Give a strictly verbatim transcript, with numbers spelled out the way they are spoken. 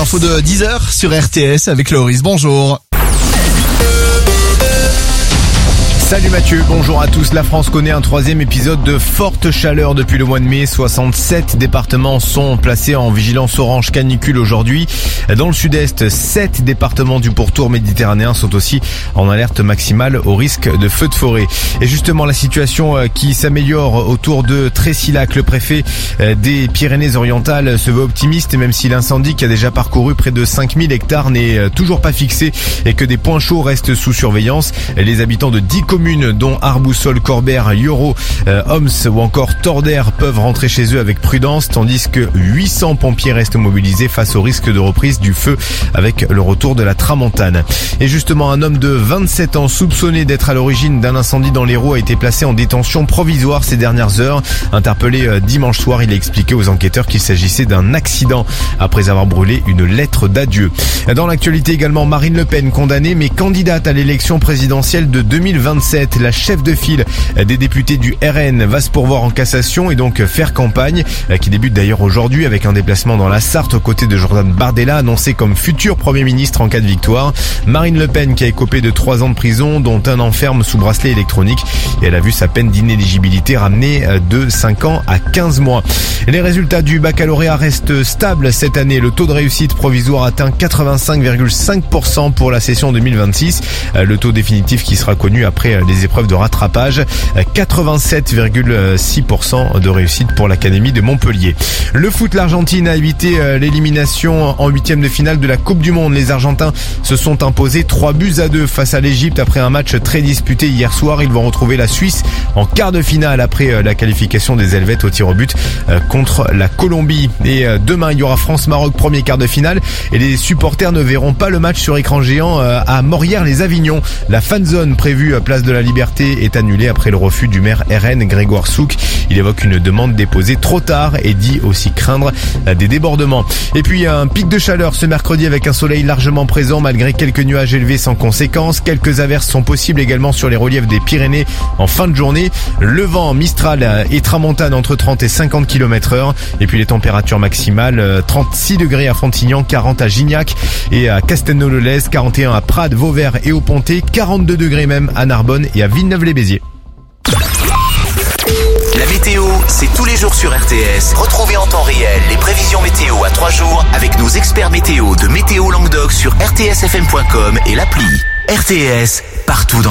l'info de dix heures sur R T S avec Loris. Bonjour. Salut Mathieu, bonjour à tous. La France connaît un troisième épisode de forte chaleur depuis le mois de mai. soixante-sept départements sont placés en vigilance orange canicule aujourd'hui. Dans le sud-est, sept départements du pourtour méditerranéen sont aussi en alerte maximale au risque de feux de forêt. Et justement, la situation qui s'améliore autour de Trécilac, le préfet des Pyrénées-Orientales se veut optimiste, même si l'incendie qui a déjà parcouru près de cinq mille hectares n'est toujours pas fixé et que des points chauds restent sous surveillance. Les habitants de dix communes dont Arboussol, Corbert, Yoro, euh, Homs ou encore Tordère peuvent rentrer chez eux avec prudence, tandis que huit cents pompiers restent mobilisés face au risque de reprise du feu avec le retour de la tramontane. Et justement, un homme de vingt-sept ans soupçonné d'être à l'origine d'un incendie dans l'Hérault a été placé en détention provisoire ces dernières heures. Interpellé euh, dimanche soir, il a expliqué aux enquêteurs qu'il s'agissait d'un accident après avoir brûlé une lettre d'adieu. Dans l'actualité également, Marine Le Pen condamnée mais candidate à l'élection présidentielle de deux mille vingt-sept. La chef de file des députés du R N va se pourvoir en cassation et donc faire campagne, qui débute d'ailleurs aujourd'hui avec un déplacement dans la Sarthe aux côtés de Jordan Bardella, annoncé comme futur Premier ministre en cas de victoire. Marine Le Pen qui a écopé de trois ans de prison, dont un an ferme sous bracelet électronique, et elle a vu sa peine d'inéligibilité ramenée de cinq ans à quinze mois. Les résultats du baccalauréat restent stables cette année. Le taux de réussite provisoire atteint quatre-vingt-cinq virgule cinq pour cent pour la session deux mille vingt-six. Le taux définitif qui sera connu après les épreuves de rattrapage, quatre-vingt-sept virgule six pour cent de réussite pour l'Académie de Montpellier. Le foot, l'Argentine a évité l'élimination en huitième de finale de la Coupe du Monde. Les Argentins se sont imposés trois buts à deux face à l'Égypte après un match très disputé hier soir. Ils vont retrouver la Suisse en quart de finale après la qualification des Helvètes au tir au but contre la Colombie. Et demain, il y aura France-Maroc, premier quart de finale, et les supporters ne verront pas le match sur écran géant à Morières-les-Avignon. La fan zone prévue place de la Liberté est annulée après le refus du maire R N Grégoire Souk. Il évoque une demande déposée trop tard et dit aussi craindre des débordements. Et puis un pic de chaleur ce mercredi avec un soleil largement présent malgré quelques nuages élevés sans conséquence. Quelques averses sont possibles également sur les reliefs des Pyrénées en fin de journée. Le vent Mistral et tramontane entre trente et cinquante kilomètres heure. Et puis les températures maximales, trente-six degrés à Frontignan, quarante à Gignac et à Castelnau-le-Lez, quarante et un à Prades, Vauvert et au Pontet, quarante-deux degrés même à Narbonne et à Villeneuve-les-Béziers. La météo, c'est tous les jours sur R T S. Retrouvez en temps réel les prévisions météo à trois jours avec nos experts météo de Météo Languedoc sur R T S F M point com et l'appli. R T S, partout dans